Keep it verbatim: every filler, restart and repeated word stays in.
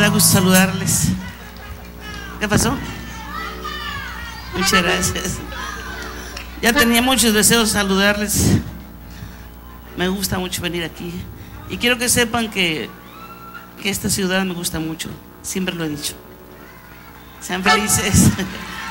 da gusto saludarles. ¿Qué pasó? Muchas gracias. Ya tenía muchos deseos de saludarles. Me gusta mucho venir aquí. Y quiero que sepan que, que esta ciudad me gusta mucho. Siempre lo he dicho. Sean felices.